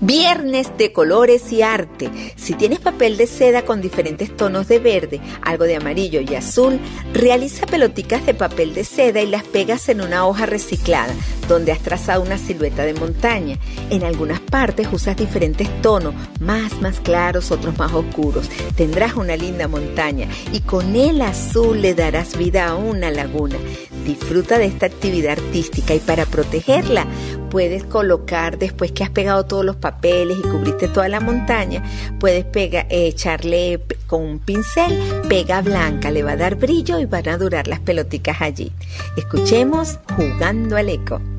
Viernes de colores y arte. Si tienes papel de seda con diferentes tonos de verde, algo de amarillo y azul, realiza pelotitas de papel de seda y las pegas en una hoja reciclada, donde has trazado una silueta de montaña. En algunas partes usas diferentes tonos, más claros, otros más oscuros. Tendrás una linda montaña y con el azul le darás vida a una laguna. Disfruta de esta actividad artística y para protegerla puedes colocar, después que has pegado todos los papeles y cubriste toda la montaña, puedes echarle con un pincel pega blanca, le va a dar brillo y van a durar las pelotitas allí. Escuchemos Jugando al Eco.